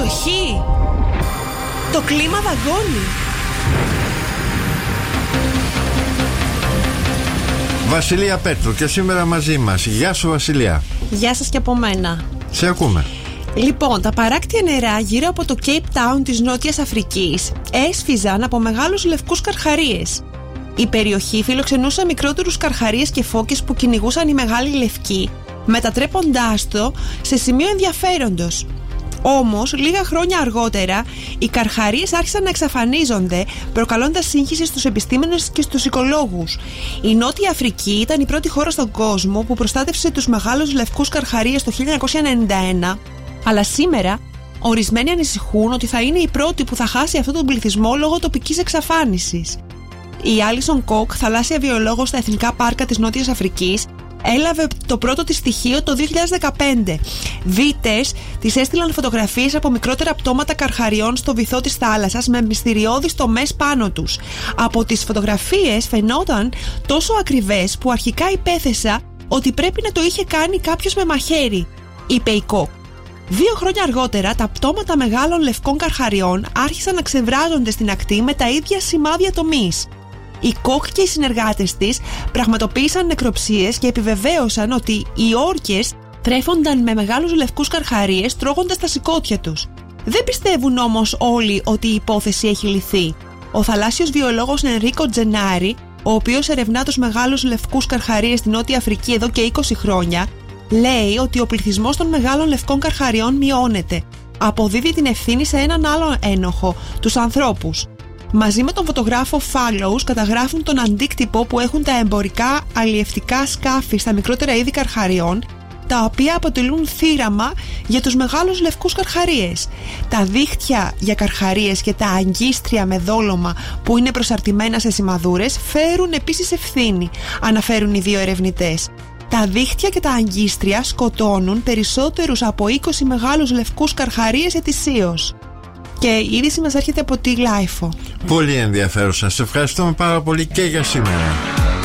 προσοχή! Το κλίμα δαγκώνει. Βασιλεία Πέτρου και σήμερα μαζί μας. Γεια σου Βασιλεία. Γεια σας και από μένα. Σε ακούμε. Λοιπόν, τα παράκτια νερά γύρω από το Cape Town της Νότιας Αφρικής έσφιζαν από μεγάλους λευκούς καρχαρίες. Η περιοχή φιλοξενούσε μικρότερους καρχαρίες και φώκες που κυνηγούσαν οι μεγάλοι λευκοί, μετατρέποντάς το σε σημείο ενδιαφέροντος. Όμως, λίγα χρόνια αργότερα, οι καρχαρίες άρχισαν να εξαφανίζονται, προκαλώντας σύγχυση στους επιστήμονες και στους οικολόγους. Η Νότια Αφρική ήταν η πρώτη χώρα στον κόσμο που προστάτευσε τους μεγάλους λευκούς καρχαρίες το 1991, αλλά σήμερα ορισμένοι ανησυχούν ότι θα είναι η πρώτη που θα χάσει αυτόν τον πληθυσμό λόγω τοπικής εξαφάνισης. Η Άλισον Κοκ, θαλάσσια βιολόγος στα Εθνικά Πάρκα της Νότιας Αφρικής, έλαβε το πρώτο της στοιχείο το 2015. Δίτες της έστειλαν φωτογραφίες από μικρότερα πτώματα καρχαριών στο βυθό της θάλασσας με μυστηριώδεις τομές πάνω τους. Από τις φωτογραφίες φαινόταν τόσο ακριβές που αρχικά υπέθεσα ότι πρέπει να το είχε κάνει κάποιος με μαχαίρι, είπε η Κοκ. 2 χρόνια αργότερα, τα πτώματα μεγάλων λευκών καρχαριών άρχισαν να ξεβράζονται στην ακτή με τα ίδια σημάδια τομής. Η Κοκ και οι συνεργάτες της πραγματοποίησαν νεκροψίες και επιβεβαίωσαν ότι οι όρκες τρέφονταν με μεγάλους λευκούς καρχαρίες τρώγοντας τα σηκώτια τους. Δεν πιστεύουν όμως όλοι ότι η υπόθεση έχει λυθεί. Ο θαλάσσιος βιολόγος Ενρίκο Τζενάρη, ο οποίος ερευνά τους μεγάλους λευκούς καρχαρίες στη Νότια Αφρική εδώ και 20 χρόνια, λέει ότι ο πληθυσμός των μεγάλων λευκών καρχαριών μειώνεται. Αποδίδει την ευθύνη σε έναν άλλο ένοχο, τους ανθρώπους. Μαζί με τον φωτογράφο Fallows καταγράφουν τον αντίκτυπο που έχουν τα εμπορικά αλλιευτικά σκάφη στα μικρότερα είδη καρχαριών, τα οποία αποτελούν θύραμα για τους μεγάλους λευκούς καρχαρίες. Τα δίχτυα για καρχαρίες και τα αγκίστρια με δόλωμα που είναι προσαρτημένα σε σημαδούρες φέρουν επίσης ευθύνη, αναφέρουν οι 2 ερευνητές. Τα δίχτυα και τα αγκίστρια σκοτώνουν περισσότερους από 20 μεγάλους λευκούς καρχαρίες ετησίως. Και η είδηση μας έρχεται από τη Λάιφο. Πολύ ενδιαφέρουσα. Σε ευχαριστούμε πάρα πολύ και για σήμερα.